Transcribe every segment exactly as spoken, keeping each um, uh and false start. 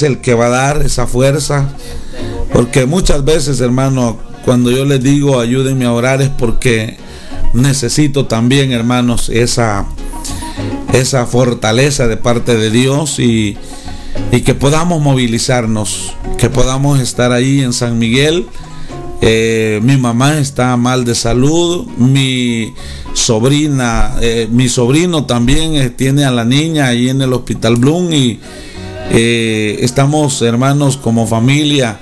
es el que va a dar esa fuerza. Porque muchas veces, hermano, cuando yo les digo ayúdenme a orar es porque necesito también, hermanos, esa, esa fortaleza de parte de Dios y, y que podamos movilizarnos, que podamos estar ahí en San Miguel. Eh, mi mamá está mal de salud, mi sobrina, eh, mi sobrino también eh, tiene a la niña ahí en el Hospital Bloom y eh, estamos, hermanos, como familia,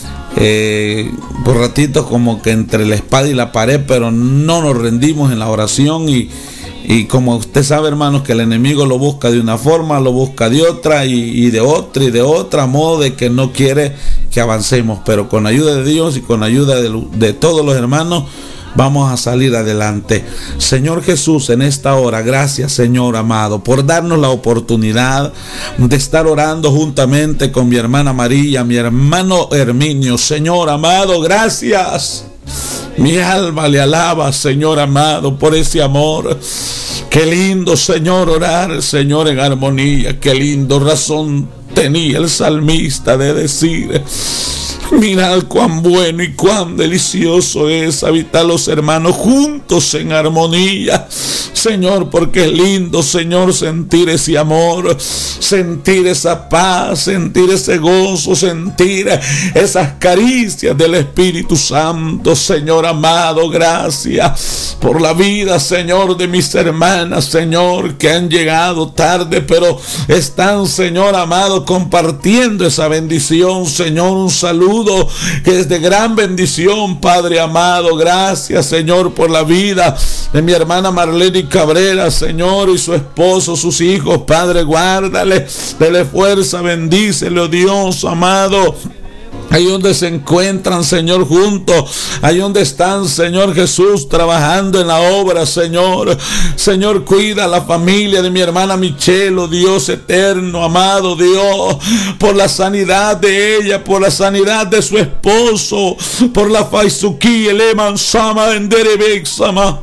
eh, por ratitos como que entre la espada y la pared, pero no nos rendimos en la oración y, y como usted sabe, hermanos, que el enemigo lo busca de una forma, lo busca de otra y, y de otra y de otra, modo de que no quiere que avancemos, pero con ayuda de Dios y con ayuda de, de todos los hermanos vamos a salir adelante. Señor Jesús, en esta hora, gracias, Señor amado, por darnos la oportunidad de estar orando juntamente con mi hermana María, mi hermano Herminio. Señor amado, gracias. Mi alma le alaba, Señor amado, por ese amor. Qué lindo, Señor, orar, Señor, en armonía. Qué lindo razón tenía el salmista de decir: mirad cuán bueno y cuán delicioso es habitar los hermanos juntos en armonía. Señor, porque es lindo, Señor, sentir ese amor, sentir esa paz, sentir ese gozo, sentir esas caricias del Espíritu Santo. Señor amado, gracias por la vida, Señor, de mis hermanas, Señor, que han llegado tarde, pero están, Señor amado, compartiendo esa bendición. Señor, un saludo que es de gran bendición, Padre amado. Gracias, Señor, por la vida de mi hermana Marlene Cabrera, Señor, y su esposo, sus hijos. Padre, guárdale, dele fuerza, bendícele, oh Dios amado. Ahí donde se encuentran, Señor, juntos, ahí donde están, Señor Jesús, trabajando en la obra, Señor. Señor, cuida a la familia de mi hermana Michelle, oh Dios eterno, amado Dios, por la sanidad de ella, por la sanidad de su esposo, por la Faisuki, el Eman Sama, Enderebexama,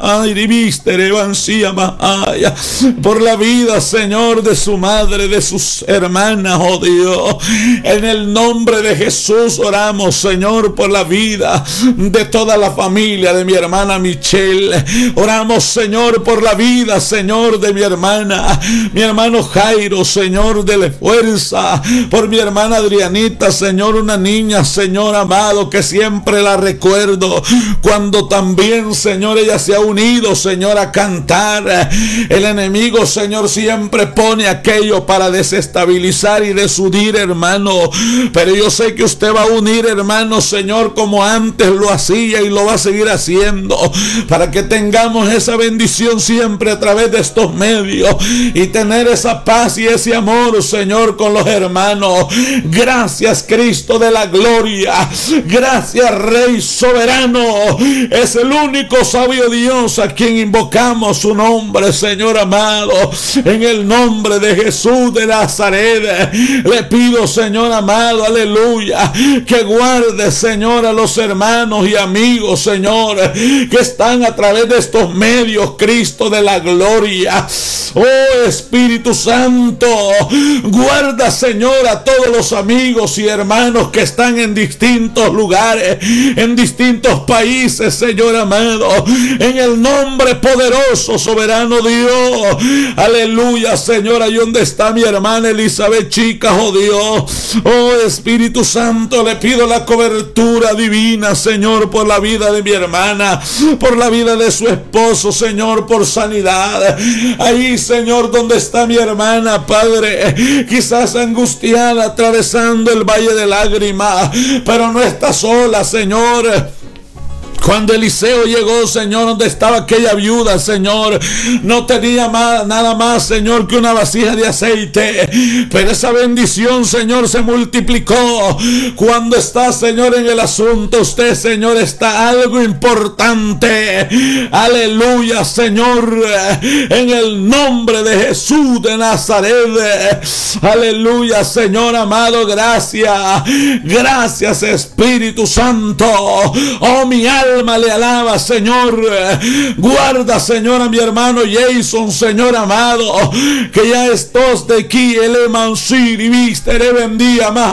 por la vida, Señor, de su madre, de sus hermanas, oh Dios. En el nombre de Jesús oramos, Señor, por la vida de toda la familia de mi hermana Michelle. Oramos, Señor, por la vida, Señor, de mi hermana, mi hermano Jairo, Señor, dele fuerza. Por mi hermana Adrianita, Señor, una niña, Señor amado, que siempre la recuerdo cuando también, Señor, ella se ha unido, Señor, a cantar. El enemigo, Señor, siempre pone aquello para desestabilizar y desunir, hermano, pero yo sé que usted va a unir, hermano, Señor, como antes lo hacía y lo va a seguir haciendo, para que tengamos esa bendición siempre a través de estos medios y tener esa paz y ese amor, Señor, con los hermanos. Gracias, Cristo de la gloria. Gracias, Rey soberano. Es el único sabio Dios a quien invocamos su nombre, Señor amado. En el nombre de Jesús de Nazaret le pido, Señor amado, aleluya, que guarde, Señor, a los hermanos y amigos, Señor, que están a través de estos medios, Cristo de la gloria. Oh Espíritu Santo, guarda, Señor, a todos los amigos y hermanos que están en distintos lugares, en distintos países, Señor amado, en el nombre poderoso, soberano Dios. Aleluya, Señor, ahí donde está mi hermana Elizabeth Chica, oh Dios. Oh Espíritu Santo, le pido la cobertura divina, Señor, por la vida de mi hermana, por la vida de su esposo, Señor, por sanidad. Ahí, Señor, donde está mi hermana, Padre, quizás angustiada, atravesando el valle de lágrimas, pero no está sola, Señor. Cuando Eliseo llegó, Señor, donde estaba aquella viuda, Señor, no tenía más, nada más, Señor, que una vasija de aceite. Pero esa bendición, Señor, se multiplicó. Cuando está, Señor, en el asunto, usted, Señor, está algo importante. Aleluya, Señor, en el nombre de Jesús de Nazaret. Aleluya, Señor amado, gracias. Gracias, Espíritu Santo. Oh, mi alma alma le alaba, Señor. Guarda, Señor, a mi hermano Jason, Señor amado, que ya estos de aquí, el emancir y viste, le bendiga más.